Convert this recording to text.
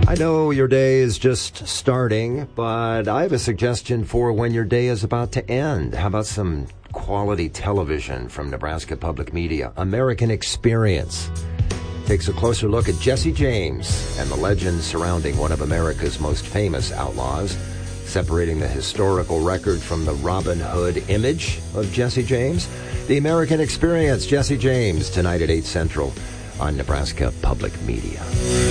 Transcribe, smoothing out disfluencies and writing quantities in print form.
I know your day is just starting, but I have a suggestion for when your day is about to end. How about some quality television from Nebraska Public Media? American Experience takes a closer look at Jesse James and the legends surrounding one of America's most famous outlaws, separating the historical record from the Robin Hood image of Jesse James. The American Experience, Jesse James, tonight at 8 Central on Nebraska Public Media.